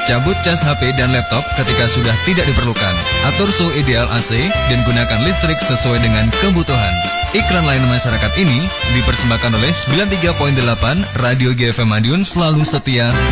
Cabut cas HP dan laptop ketika sudah tidak diperlukan. Atur suhu ideal AC dan gunakan listrik sesuai dengan kebutuhan. Iklan layanan masyarakat ini dipersembahkan oleh 93.8 Radio GFM Madiun, selalu setia